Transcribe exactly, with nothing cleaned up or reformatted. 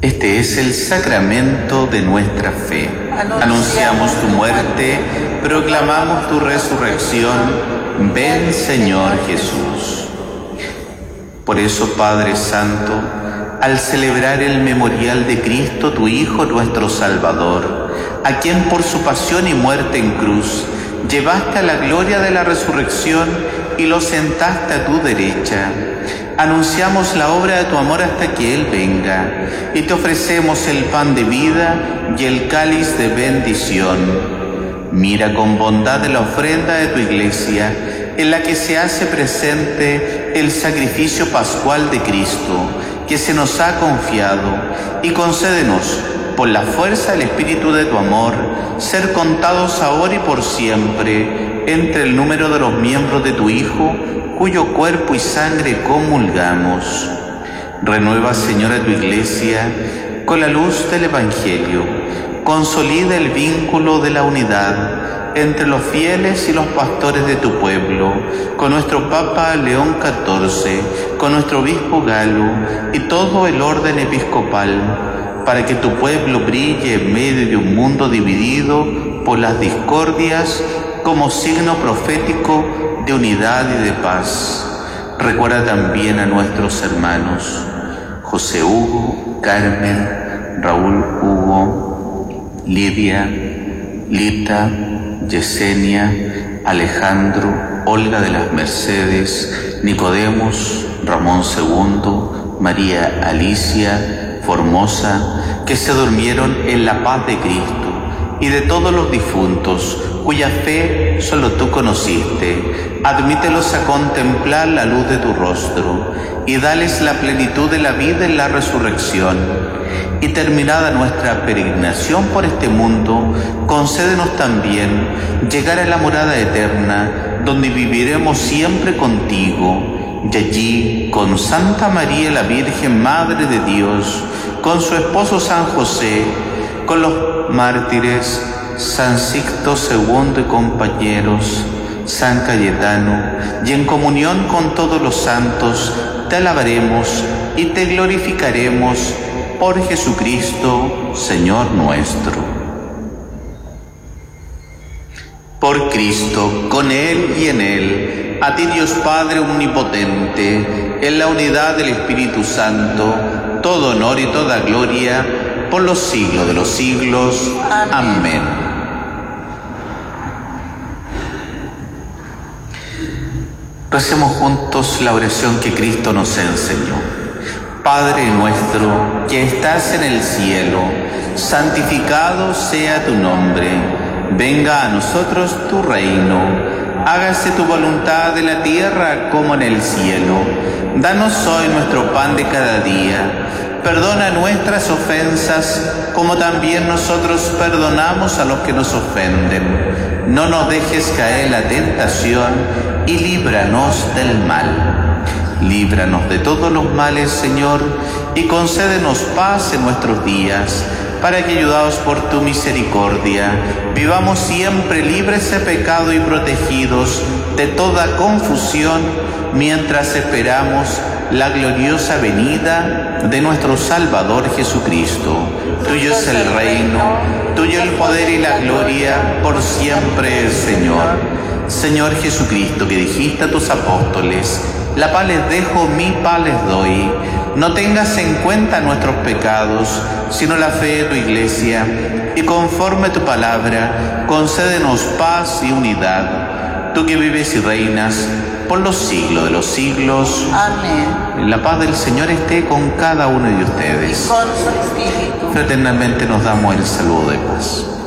Este es el sacramento de nuestra fe. Anunciamos tu muerte, proclamamos tu resurrección. Ven, Señor Jesús. Por eso, Padre Santo, al celebrar el memorial de Cristo, tu Hijo, nuestro Salvador, a quien por su pasión y muerte en cruz llevaste a la gloria de la resurrección y lo sentaste a tu derecha, anunciamos la obra de tu amor hasta que Él venga, y te ofrecemos el pan de vida y el cáliz de bendición. Mira con bondad la ofrenda de tu Iglesia, en la que se hace presente el sacrificio pascual de Cristo, que se nos ha confiado, y concédenos, por la fuerza del Espíritu de tu amor, ser contados ahora y por siempre entre el número de los miembros de tu Hijo, cuyo cuerpo y sangre comulgamos. Renueva, Señor, a tu Iglesia con la luz del Evangelio. Consolida el vínculo de la unidad entre los fieles y los pastores de tu pueblo, con nuestro Papa León catorce, con nuestro obispo Galo y todo el orden episcopal, para que tu pueblo brille en medio de un mundo dividido por las discordias como signo profético de unidad y de paz. Recuerda también a nuestros hermanos José Hugo, Carmen, Raúl Hugo, Lidia, Lita, Yesenia, Alejandro, Olga de las Mercedes, Nicodemos, Ramón segundo, María Alicia, Formosa, que se durmieron en la paz de Cristo, y de todos los difuntos, cuya fe solo tú conociste. Admítelos a contemplar la luz de tu rostro, y dales la plenitud de la vida en la resurrección. Y terminada nuestra peregrinación por este mundo, concédenos también llegar a la morada eterna, donde viviremos siempre contigo, y allí, con Santa María la Virgen, Madre de Dios, con su esposo San José, con los mártires, San Sixto segundo y compañeros, San Cayetano, y en comunión con todos los santos, te alabaremos y te glorificaremos por Jesucristo, Señor nuestro. Por Cristo, con Él y en Él, a ti Dios Padre omnipotente, en la unidad del Espíritu Santo, todo honor y toda gloria, por los siglos de los siglos. Amén. Amén. Recemos juntos la oración que Cristo nos enseñó. Padre nuestro, que estás en el cielo, santificado sea tu nombre. Venga a nosotros tu reino. Hágase tu voluntad en la tierra como en el cielo. Danos hoy nuestro pan de cada día. Perdona nuestras ofensas, como también nosotros perdonamos a los que nos ofenden. No nos dejes caer en la tentación y líbranos del mal. Líbranos de todos los males, Señor, y concédenos paz en nuestros días, para que, ayudados por tu misericordia, vivamos siempre libres de pecado y protegidos de toda confusión, mientras esperamos la gloriosa venida de nuestro Salvador Jesucristo. Tuyo es el reino, tuyo el poder y la gloria, por siempre, Señor. Señor Jesucristo, que dijiste a tus apóstoles: la paz les dejo, mi paz les doy. No tengas en cuenta nuestros pecados, sino la fe de tu Iglesia, y conforme a tu palabra, concédenos paz y unidad. Tú que vives y reinas por los siglos de los siglos. Amén. La paz del Señor esté con cada uno de ustedes. Y con su espíritu. Fraternalmente nos damos el saludo de paz.